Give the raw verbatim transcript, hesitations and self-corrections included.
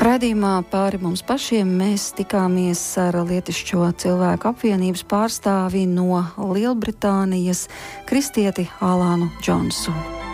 Raidījumā Pāri mums pašiem mēs tikāmies ar Lietišķo cilvēku apvienības pārstāvi no Lielbritānijas, kristieti Alānu Džonsu.